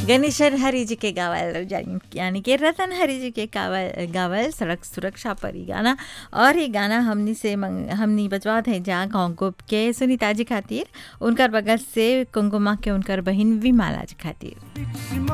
गणेशन हरि जी के गावल यानी कि रतन हरि जी के गावल सड़क सुरक्षा पर ही गाना। और ये गाना हमनी बजवात है जहाँ घोंगुप के सुनीता जी खातिर, उनकर बगल से कुंकुमा के उनकर बहिन विमाला जी खातिर।